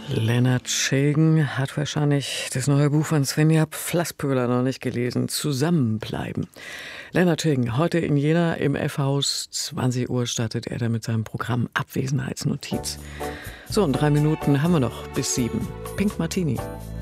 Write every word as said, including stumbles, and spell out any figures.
Lennart Schilgen hat wahrscheinlich das neue Buch von Svenja Flasspöhler noch nicht gelesen. Zusammenbleiben. Lennart Schilgen, heute in Jena im F-Haus. zwanzig Uhr startet er da mit seinem Programm Abwesenheitsnotiz. So, in drei Minuten haben wir noch bis sieben. Pink Martini.